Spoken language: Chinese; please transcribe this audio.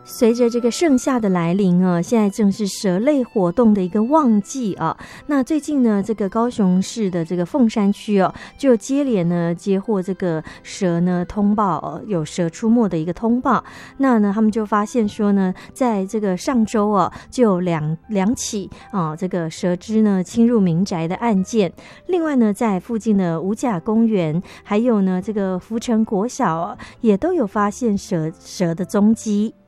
随着这个盛夏的来临啊，现在正是蛇类活动的一个旺季啊。那最近呢，这个高雄市的这个凤山区哦，就接连呢接获这个蛇呢通报有蛇出没的一个通报。那呢，他们就发现说呢，在这个上周哦，就有两起啊这个蛇只呢侵入民宅的案件。另外呢，在附近的五甲公园，还有呢这个福城国小也都有发现蛇的踪迹。